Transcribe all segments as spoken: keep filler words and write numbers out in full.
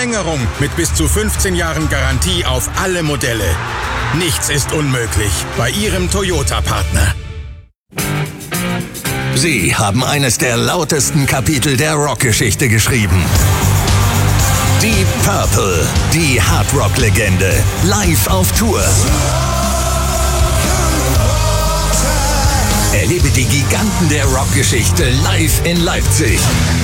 Verlängerung mit bis zu fünfzehn Jahren Garantie auf alle Modelle. Nichts ist unmöglich bei Ihrem Toyota-Partner. Sie haben eines der lautesten Kapitel der Rockgeschichte geschrieben. Deep Purple, die Hardrock-Legende, live auf Tour. Erlebe die Giganten der Rockgeschichte live in Leipzig.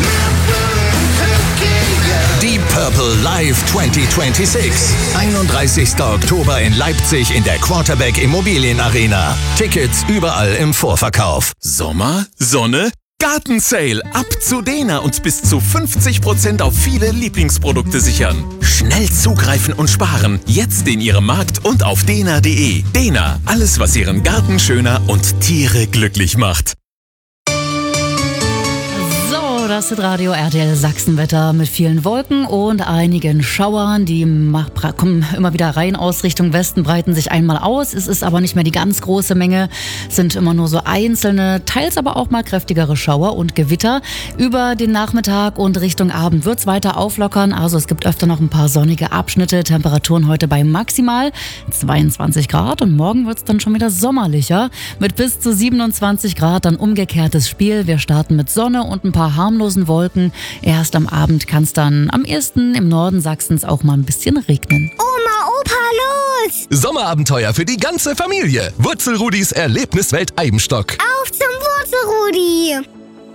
Deep Purple Live zwanzig sechsundzwanzig. einunddreißigster Oktober in Leipzig in der Quarterback Immobilien Arena. Tickets überall im Vorverkauf. Sommer, Sonne, Gartensale. Ab zu Dena und bis zu fünfzig Prozent auf viele Lieblingsprodukte sichern. Schnell zugreifen und sparen. Jetzt in Ihrem Markt und auf dena punkt de. Dena, alles was Ihren Garten schöner und Tiere glücklich macht. Das ist Radio R T L Sachsenwetter mit vielen Wolken und einigen Schauern. Die kommen immer wieder rein aus Richtung Westen, breiten sich einmal aus. Es ist aber nicht mehr die ganz große Menge. Es sind immer nur so einzelne, teils aber auch mal kräftigere Schauer und Gewitter. Über den Nachmittag und Richtung Abend wird es weiter auflockern. Also es gibt öfter noch ein paar sonnige Abschnitte. Temperaturen heute bei maximal zweiundzwanzig Grad. Und morgen wird es dann schon wieder sommerlicher. Mit bis zu siebenundzwanzig Grad dann umgekehrtes Spiel. Wir starten mit Sonne und ein paar harmlosen Wolken. Erst am Abend kann es dann am ehesten im Norden Sachsens auch mal ein bisschen regnen. Oma, Opa, los! Sommerabenteuer für die ganze Familie. Wurzelrudis Erlebniswelt Eibenstock. Auf zum Wurzelrudi!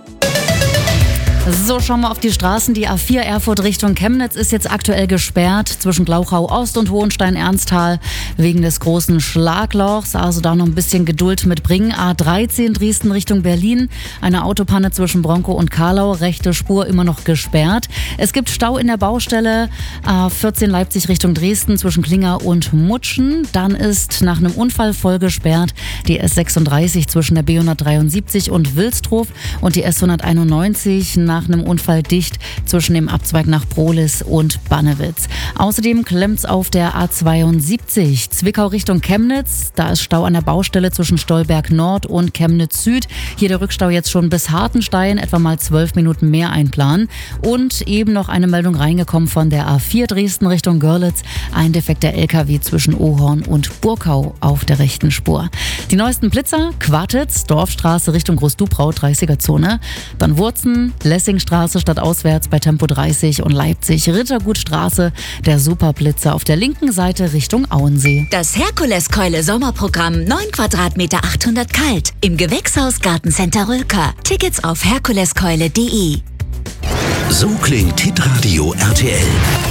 So, schauen wir auf die Straßen. Die A vier Erfurt Richtung Chemnitz ist jetzt aktuell gesperrt zwischen Glauchau Ost und Hohenstein-Ernsthal wegen des großen Schlaglochs. Also da noch ein bisschen Geduld mitbringen. A dreizehn Dresden Richtung Berlin. Eine Autopanne zwischen Bronkow und Karlau. Rechte Spur immer noch gesperrt. Es gibt Stau in der Baustelle. A vierzehn Leipzig Richtung Dresden zwischen Klinger und Mutschen. Dann ist nach einem Unfall voll gesperrt die S sechsunddreißig zwischen der B hundertdreiundsiebzig und Wilsdruf und die S hunderteinundneunzig nach nach einem Unfall dicht zwischen dem Abzweig nach Prohlis und Bannewitz. Außerdem klemmt's auf der A zweiundsiebzig Zwickau Richtung Chemnitz. Da ist Stau an der Baustelle zwischen Stolberg Nord und Chemnitz Süd. Hier der Rückstau jetzt schon bis Hartenstein, etwa mal zwölf Minuten mehr einplanen. Und eben noch eine Meldung reingekommen von der A vier Dresden Richtung Görlitz. Ein defekter L K W zwischen Ohorn und Burkau auf der rechten Spur. Die neuesten Blitzer: Quartitz, Dorfstraße Richtung Großdubrau, dreißiger Zone. Dann Wurzen, Lessingstraße stadtauswärts bei Tempo dreißig und Leipzig Rittergutstraße, der Superblitzer auf der linken Seite Richtung Auensee. Das Herkuleskeule Sommerprogramm, neun Quadratmeter achthundert kalt, im Gewächshaus Gartencenter Rülker. Tickets auf herkuleskeule punkt de. So klingt Hitradio R T L.